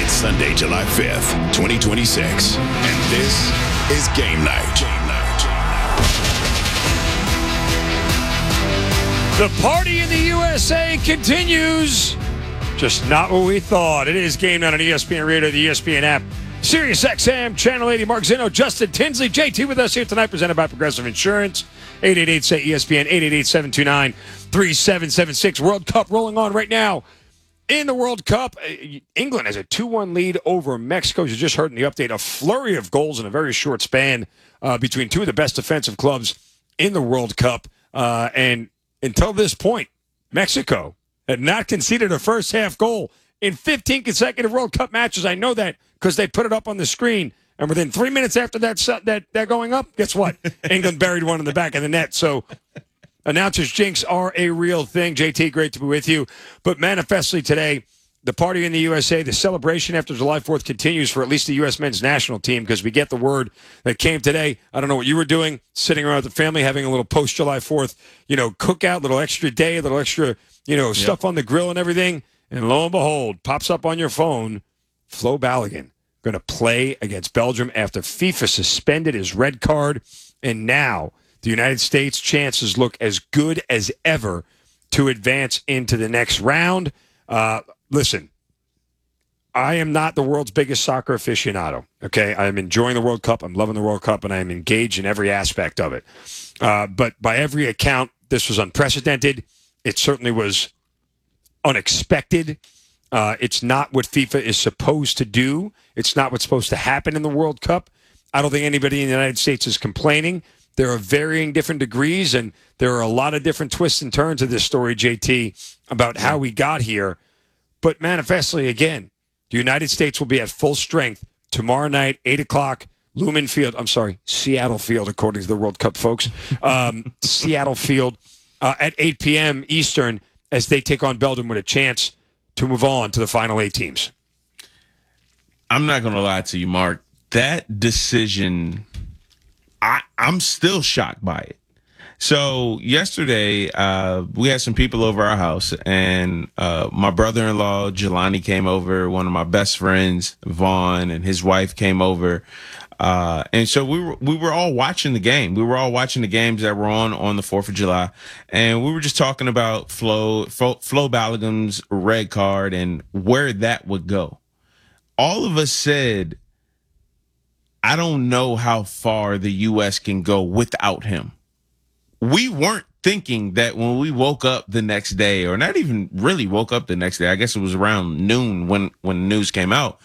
It's Sunday, July 5th, 2026, and this is Game Night. The party in the USA continues. Just not what we thought. It is Game Night on ESPN Radio, the ESPN app, Sirius XM, Channel 80. Mark Zinno, Justin Tinsley, JT with us here tonight, presented by Progressive Insurance. 888-SAY-ESPN, 888-729-3776. World Cup rolling on right now. In the World Cup, England has a 2-1 lead over Mexico. As you just heard in the update, a flurry of goals in a very short span between two of the best defensive clubs in the World Cup. And until this point, Mexico had not conceded a first-half goal in 15 consecutive World Cup matches. I know that because they put it up on the screen. And within 3 minutes after that going up, guess what? England buried one in the back of the net. So announcers' jinx are a real thing. JT, great to be with you. But manifestly today, the party in the USA, the celebration after July 4th continues for at least the U.S. men's national team because we get the word that came today. I don't know what you were doing, sitting around with the family, having a little post-July 4th, cookout, little extra day, a little extra, stuff on the grill and everything. And lo and behold, pops up on your phone, Flo Balogun going to play against Belgium after FIFA suspended his red card. And now the United States' chances look as good as ever to advance into the next round. Listen, I am not the world's biggest soccer aficionado, okay? I am enjoying the World Cup. I'm loving the World Cup, and I am engaged in every aspect of it. But by every account, this was unprecedented. It certainly was unexpected. It's not what FIFA is supposed to do. It's not what's supposed to happen in the World Cup. I don't think anybody in the United States is complaining. There are varying different degrees, and there are a lot of different twists and turns of this story, JT, about how we got here. But manifestly, again, the United States will be at full strength tomorrow night, 8 o'clock, Seattle Field, according to the World Cup folks. Seattle Field at 8 p.m. Eastern as they take on Belgium with a chance to move on to the final 8 teams. I'm not going to lie to you, Mark. That decision, I'm still shocked by it. So yesterday, we had some people over our house, and my brother-in-law, Jelani, came over. One of my best friends, Vaughn, and his wife came over. And so we were all watching the game. We were all watching the games that were on the 4th of July. And we were just talking about Flo Balogun's red card and where that would go. All of us said, I don't know how far the U.S. can go without him. We weren't thinking that when we woke up the next day, or not even really woke up the next day. I guess it was around noon when the news came out.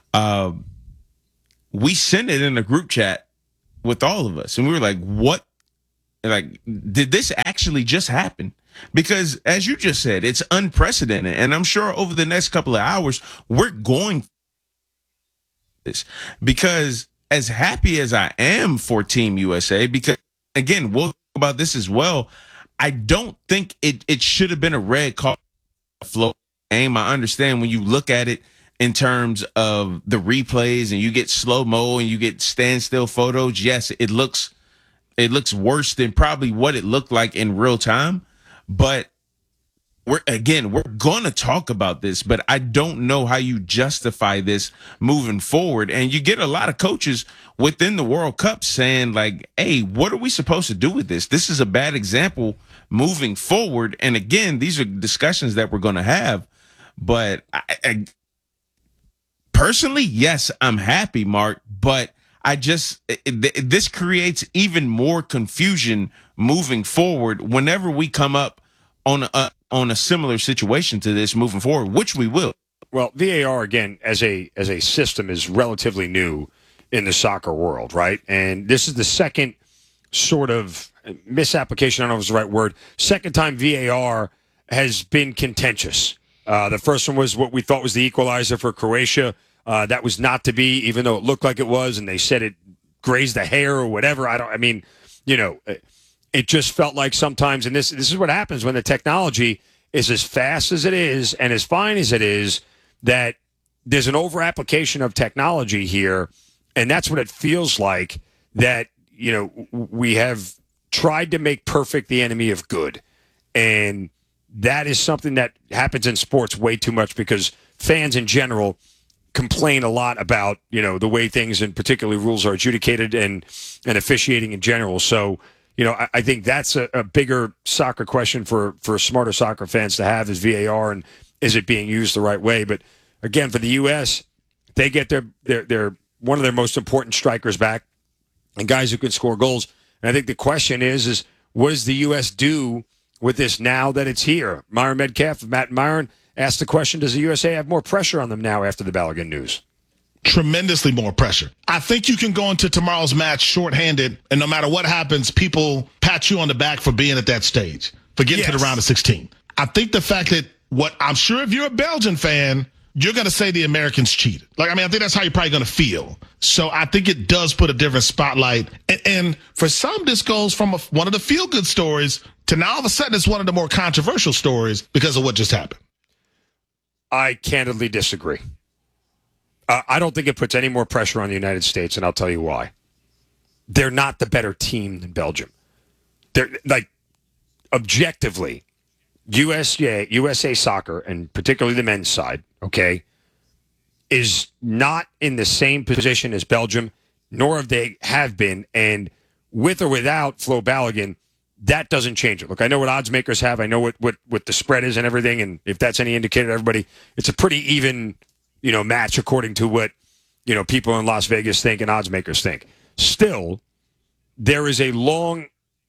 We sent it in a group chat with all of us. And we were like, what? Like, did this actually just happen? Because as you just said, it's unprecedented. And I'm sure over the next couple of hours, we're going this, because as happy as I am for Team USA, because again, we'll talk about this as well. I don't think it should have been a red card flow game. I understand when you look at it in terms of the replays and you get slow-mo and you get standstill photos. Yes, it looks worse than probably what it looked like in real time. But we're going to talk about this, but I don't know how you justify this moving forward. And you get a lot of coaches within the World Cup saying like, hey, what are we supposed to do with this? This is a bad example moving forward. And again, these are discussions that we're going to have. But I personally, yes, I'm happy, Mark, but this creates even more confusion moving forward whenever we come up on a similar situation to this moving forward, which we will. Well, VAR, again, as a system is relatively new in the soccer world, right? And this is the second sort of misapplication, I don't know if it's the right word, second time VAR has been contentious. The first one was what we thought was the equalizer for Croatia. That was not to be, even though it looked like it was, and they said it grazed the hair or whatever. It just felt like sometimes, and this is what happens when the technology is as fast as it is and as fine as it is, that there's an over-application of technology here, and that's what it feels like, that, we have tried to make perfect the enemy of good. And that is something that happens in sports way too much because fans in general complain a lot about, the way things and particularly rules are adjudicated and officiating in general. So, I think that's a bigger soccer question for smarter soccer fans to have is VAR, and is it being used the right way? But again, for the U.S., they get their one of their most important strikers back and guys who can score goals. And I think the question is what does the U.S. do with this now that it's here? Myron Metcalf of Matt and Myron asked the question, does the USA have more pressure on them now after the Balogun news? Tremendously more pressure. I think you can go into tomorrow's match shorthanded, and no matter what happens, people pat you on the back for being at that stage, for getting to the round of 16. I think the fact that I'm sure if you're a Belgian fan, you're going to say the Americans cheated. I think that's how you're probably going to feel. So I think it does put a different spotlight. And for some, this goes from one of the feel-good stories to now all of a sudden it's one of the more controversial stories because of what just happened. I candidly disagree. I don't think it puts any more pressure on the United States, and I'll tell you why. They're not the better team than Belgium. They're objectively, USA soccer, and particularly the men's side, okay, is not in the same position as Belgium, nor have been. And with or without Flo Balogun, that doesn't change it. Look, I know what odds makers have. I know what the spread is and everything. And if that's any indicator to everybody, it's a pretty even, match according to what, people in Las Vegas think and odds makers think. Still, there is a long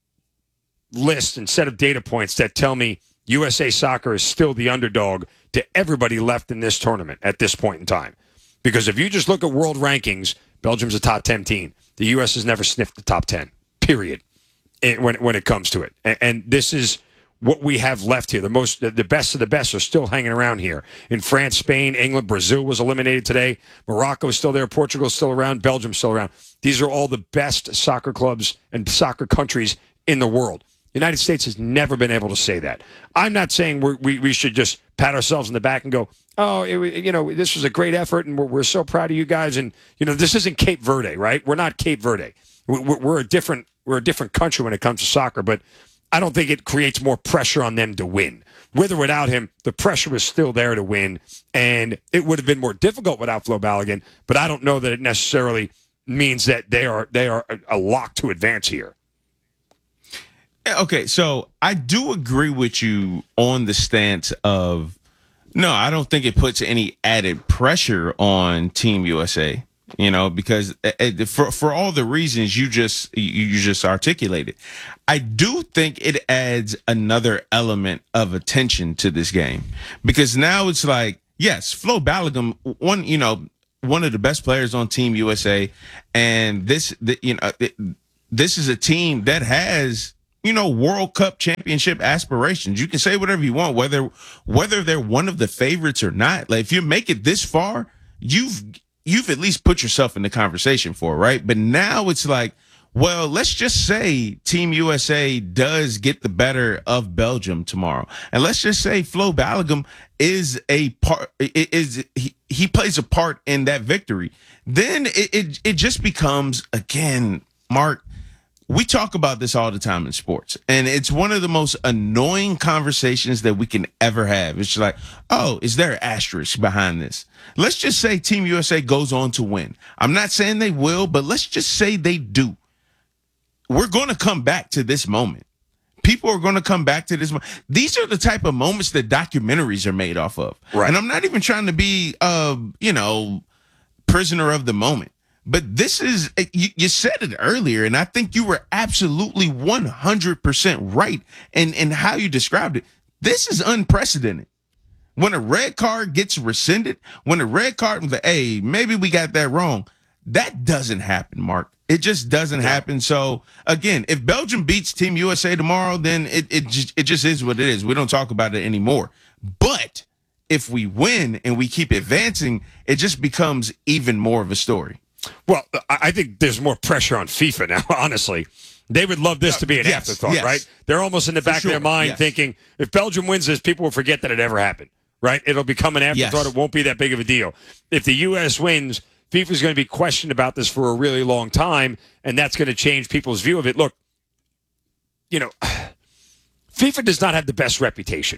list and set of data points that tell me USA Soccer is still the underdog to everybody left in this tournament at this point in time. Because if you just look at world rankings, Belgium's a top 10 team. The U.S. has never sniffed the top 10, period, when it comes to it. And this is what we have left here. The best of the best are still hanging around here. In France, Spain, England, Brazil was eliminated today. Morocco is still there. Portugal is still around. Belgium's still around. These are all the best soccer clubs and soccer countries in the world. The United States has never been able to say that. I'm not saying we should just pat ourselves in the back and go, oh, this was a great effort, and we're so proud of you guys. And this isn't Cape Verde, right? We're not Cape Verde. We're a different country when it comes to soccer. But I don't think it creates more pressure on them to win. With or without him, the pressure is still there to win, and it would have been more difficult without Flo Balogun. But I don't know that it necessarily means that they are a lock to advance here. Okay, so I do agree with you on the stance of, no, I don't think it puts any added pressure on Team USA, because for all the reasons you just articulated. I do think it adds another element of attention to this game, because now it's like, yes, Flo Balogun, one of the best players on Team USA, and this is a team that has, World Cup championship aspirations. You can say whatever you want, whether they're one of the favorites or not. Like, if you make it this far, you've at least put yourself in the conversation for it, right? But now it's like, well, let's just say Team USA does get the better of Belgium tomorrow. And let's just say Flo Balogun is he plays a part in that victory. Then it just becomes, again, Mark, we talk about this all the time in sports, and it's one of the most annoying conversations that we can ever have. It's like, oh, is there an asterisk behind this? Let's just say Team USA goes on to win. I'm not saying they will, but let's just say they do. We're going to come back to this moment. People are going to come back to this moment. These are the type of moments that documentaries are made off of. Right. And I'm not even trying to be, prisoner of the moment. But this is, you said it earlier, and I think you were absolutely 100% right in how you described it. This is unprecedented. When a red card gets rescinded, when a red card, hey, maybe we got that wrong. That doesn't happen, Mark. It just doesn't happen. So, again, if Belgium beats Team USA tomorrow, then it just is what it is. We don't talk about it anymore. But if we win and we keep advancing, it just becomes even more of a story. Well, I think there's more pressure on FIFA now, honestly. They would love this to be an afterthought, right? They're almost in the back of their mind thinking, if Belgium wins this, people will forget that it ever happened, right? It'll become an afterthought. It won't be that big of a deal. If the U.S. wins, FIFA's going to be questioned about this for a really long time, and that's going to change people's view of it. Look, FIFA does not have the best reputation.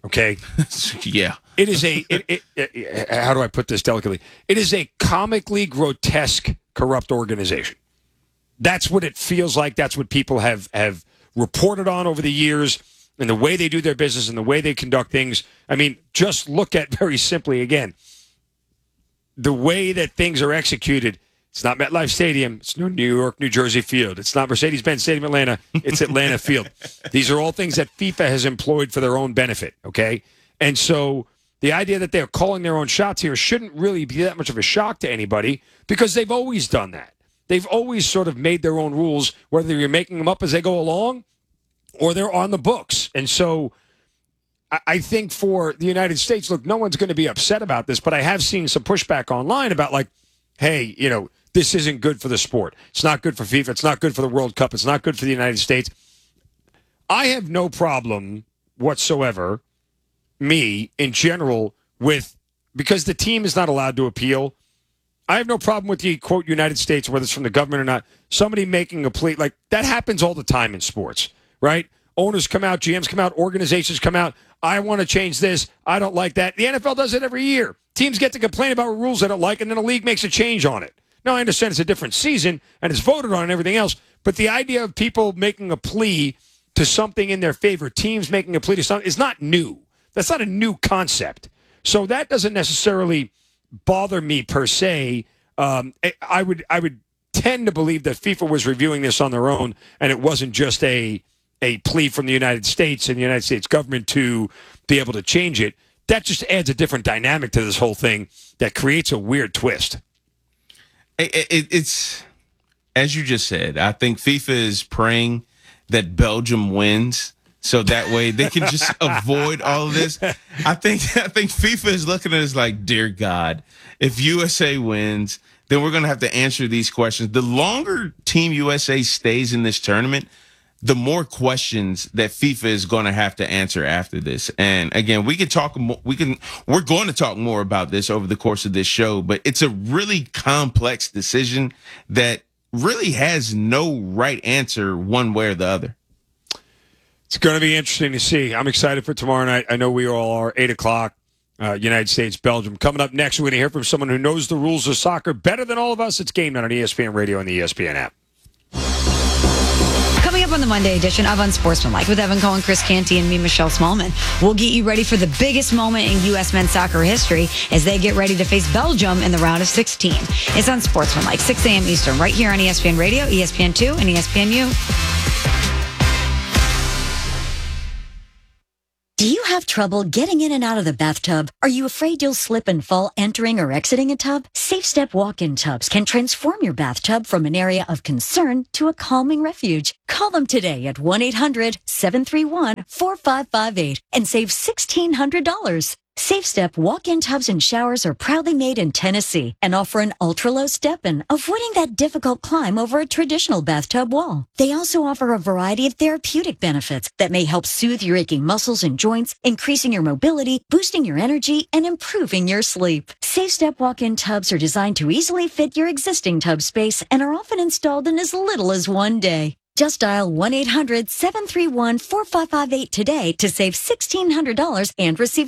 Okay. Yeah. It is how do I put this delicately? It is a comically grotesque, corrupt organization. That's what it feels like. That's what people have reported on over the years, and the way they do their business and the way they conduct things. I mean, just look at very simply again, the way that things are executed. It's not MetLife Stadium. It's New York, New Jersey Field. It's not Mercedes-Benz Stadium, Atlanta. It's Atlanta Field. These are all things that FIFA has employed for their own benefit, okay? And so the idea that they're calling their own shots here shouldn't really be that much of a shock to anybody because they've always done that. They've always sort of made their own rules, whether you're making them up as they go along or they're on the books. And so I think for the United States, look, no one's going to be upset about this, but I have seen some pushback online about like, hey, you know, this isn't good for the sport. It's not good for FIFA. It's not good for the World Cup. It's not good for the United States. I have no problem whatsoever, me in general, with, because the team is not allowed to appeal, I have no problem with the, quote, United States, whether it's from the government or not, somebody making a plea. Like, that happens all the time in sports, right? Owners come out, GMs come out, organizations come out. I want to change this. I don't like that. The NFL does it every year. Teams get to complain about rules they don't like, and then a league makes a change on it. Now, I understand it's a different season, and it's voted on and everything else, but the idea of people making a plea to something in their favor, teams making a plea to something, is not new. That's not a new concept. So that doesn't necessarily bother me per se. I would tend to believe that FIFA was reviewing this on their own, and it wasn't just a plea from the United States and the United States government to be able to change it. That just adds a different dynamic to this whole thing that creates a weird twist. It's, as you just said, I think FIFA is praying that Belgium wins so that way they can just avoid all of this. I think FIFA is looking at it as like, dear God, if USA wins, then we're going to have to answer these questions. The longer Team USA stays in this tournament, the more questions that FIFA is going to have to answer after this. And again, we're going to talk more about this over the course of this show, but it's a really complex decision that really has no right answer one way or the other. It's going to be interesting to see. I'm excited for tomorrow night. I know we all are. 8 o'clock, United States, Belgium. Coming up next, we're going to hear from someone who knows the rules of soccer better than all of us. It's Game Night on ESPN Radio and the ESPN app. Coming up on the Monday edition of Unsportsmanlike with Evan Cohen, Chris Canty, and me, Michelle Smallman. We'll get you ready for the biggest moment in U.S. men's soccer history as they get ready to face Belgium in the round of 16. It's Unsportsmanlike, 6 a.m. Eastern, right here on ESPN Radio, ESPN2, and ESPNU. Do you have trouble getting in and out of the bathtub? Are you afraid you'll slip and fall entering or exiting a tub? Safe Step walk-in tubs can transform your bathtub from an area of concern to a calming refuge. Call them today at 1-800-731-4558 and save $1,600. Safe Step walk-in tubs and showers are proudly made in Tennessee and offer an ultra-low step-in, avoiding that difficult climb over a traditional bathtub wall. They also offer a variety of therapeutic benefits that may help soothe your aching muscles and joints, increasing your mobility, boosting your energy, and improving your sleep. Safe Step walk-in tubs are designed to easily fit your existing tub space and are often installed in as little as one day. Just dial 1-800-731-4558 today to save $1,600 and receive